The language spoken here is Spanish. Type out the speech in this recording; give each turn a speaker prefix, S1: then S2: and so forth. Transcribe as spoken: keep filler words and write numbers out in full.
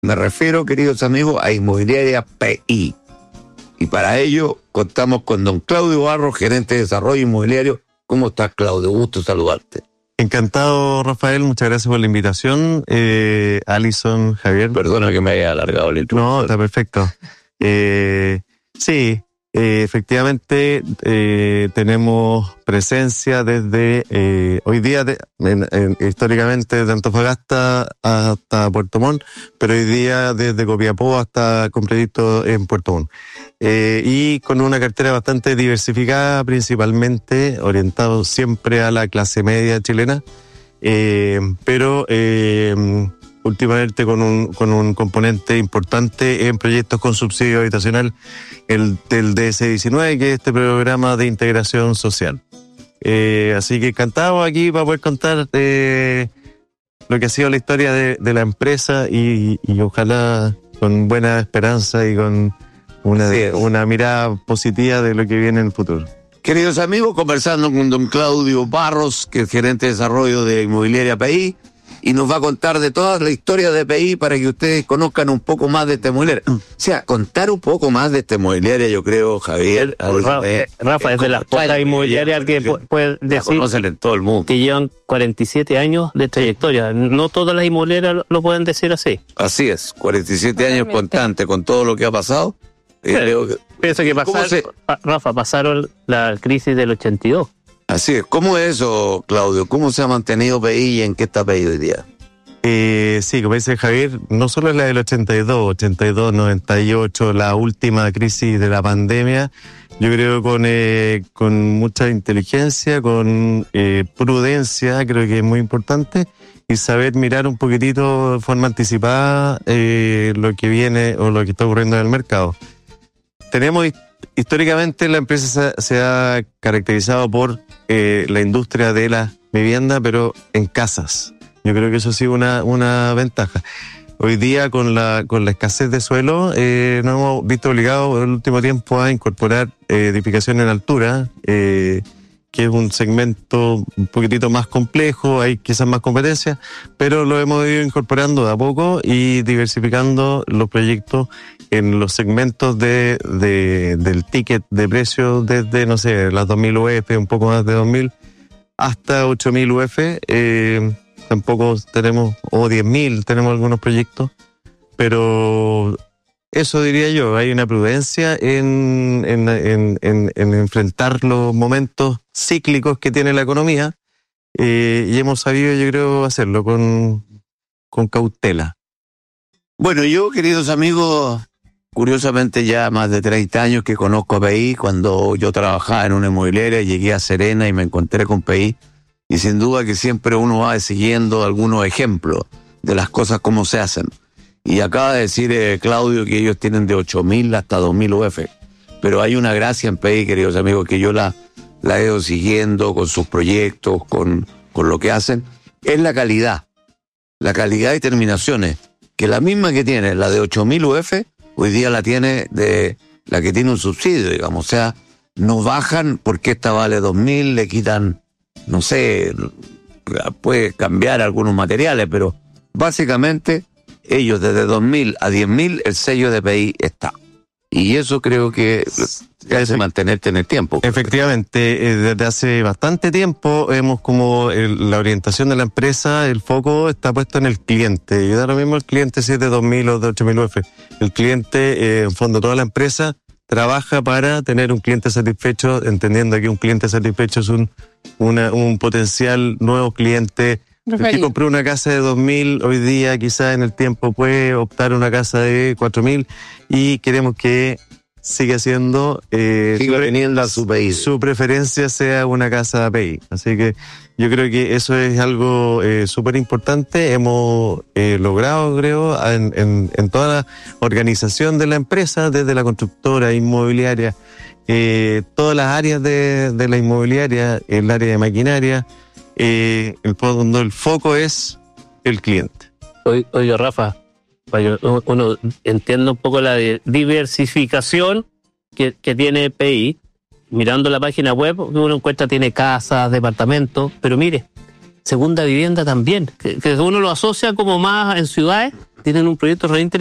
S1: Me refiero, queridos amigos, a Inmobiliaria P I. Y para ello contamos con don Claudio Barros, gerente de desarrollo inmobiliario. ¿Cómo estás, Claudio? Gusto saludarte.
S2: Encantado, Rafael. Muchas gracias por la invitación. Eh, Alison, Javier.
S1: Perdona que me haya alargado el intro.
S2: No, está perfecto. Eh, sí, eh, efectivamente eh, tenemos presencia desde eh, hoy día, de, en, en, históricamente de Antofagasta hasta Puerto Montt, pero hoy día desde Copiapó hasta completito en Puerto Montt. Eh, y con una cartera bastante diversificada, principalmente orientado siempre a la clase media chilena, eh, pero eh, últimamente con un, con un componente importante en proyectos con subsidio habitacional, el del D S diecinueve, que es este programa de integración social. Eh, así que encantado aquí para poder contar eh, lo que ha sido la historia de, de la empresa y, y ojalá con buena esperanza y con una, una mirada positiva de lo que viene en el futuro.
S1: Queridos amigos, conversando con don Claudio Barros, que es gerente de desarrollo de Inmobiliaria P I, y nos va a contar de toda la historia de P I para que ustedes conozcan un poco más de esta inmobiliaria. O sea, contar un poco más de esta inmobiliaria, yo creo, Javier.
S3: Rafa, eh, Rafa es de las pocas inmobiliarias que puede decir
S1: en todo el mundo,
S3: que llevan cuarenta y siete años de trayectoria. No todas las inmobiliarias lo pueden decir así.
S1: Así es, cuarenta y siete años constante con todo lo que ha pasado.
S3: Sí, creo que, pienso que pasaron, se... Rafa, pasaron la crisis del ochenta y dos.
S1: Así es. ¿Cómo es eso, Claudio? ¿Cómo se ha mantenido P I y en qué está P I hoy día?
S2: Eh, sí, como dice Javier, no solo es la del ochenta y dos, ochenta y dos, noventa y ocho, la última crisis de la pandemia, yo creo con, eh, con mucha inteligencia, con eh, prudencia, creo que es muy importante, y saber mirar un poquitito de forma anticipada eh, lo que viene o lo que está ocurriendo en el mercado. Tenemos históricamente la empresa se, se ha caracterizado por eh, la industria de la vivienda, pero en casas. Yo creo que eso ha sido una, una ventaja. Hoy día, con la, con la escasez de suelo, eh, nos hemos visto obligados en el último tiempo a incorporar eh, edificación en altura, eh, que es un segmento un poquitito más complejo, hay quizás más competencia, pero lo hemos ido incorporando de a poco y diversificando los proyectos en los segmentos de, de del ticket de precios desde, no sé, las dos mil U F, un poco más de dos mil, hasta ocho mil U F. Eh, tampoco tenemos, o diez mil, tenemos algunos proyectos, pero eso diría yo, hay una prudencia en, en, en, en, en enfrentar los momentos cíclicos que tiene la economía, eh, y hemos sabido, yo creo, hacerlo con, con cautela.
S1: Bueno, yo, queridos amigos, curiosamente ya más de treinta años que conozco a P I. Cuando yo trabajaba en una inmobiliaria, llegué a Serena y me encontré con P I, y sin duda que siempre uno va siguiendo algunos ejemplos de las cosas como se hacen. Y acaba de decir eh, Claudio que ellos tienen de ocho mil hasta dos mil U F. Pero hay una gracia en P I, queridos amigos, que yo la, la he ido siguiendo con sus proyectos, con, con lo que hacen. Es la calidad. La calidad y terminaciones. Que la misma que tiene la de ocho mil U F, hoy día la tiene de la que tiene un subsidio, digamos. O sea, no bajan porque esta vale dos mil, le quitan, no sé, puede cambiar algunos materiales, pero básicamente ellos desde dos mil a diez mil, el sello de P I está. Y eso creo que hace mantenerte en el tiempo.
S2: Efectivamente, eh, desde hace bastante tiempo hemos como el, la orientación de la empresa, el foco está puesto en el cliente. Y da lo mismo el cliente si es de dos mil o de ocho mil U F. El cliente, eh, en fondo toda la empresa, trabaja para tener un cliente satisfecho, entendiendo que un cliente satisfecho es un, una, un potencial nuevo cliente. El que compró una casa de dos mil, hoy día quizás en el tiempo puede optar una casa de cuatro mil, y queremos que siga siendo eh,
S1: siga teniendo a su P I,
S2: su preferencia sea una casa P I. Así que yo creo que eso es algo eh, súper importante. Hemos eh, logrado, creo, en, en, en toda la organización de la empresa, desde la constructora inmobiliaria, eh, todas las áreas de, de la inmobiliaria, el área de maquinaria, Eh, el, el foco es el cliente.
S3: Oye, oye Rafa, uno entiende un poco la diversificación que, que tiene P I. Mirando la página web, uno encuentra, tiene casas, departamentos, pero mire, segunda vivienda también, que, que uno lo asocia como más en ciudades, tienen un proyecto re interesante.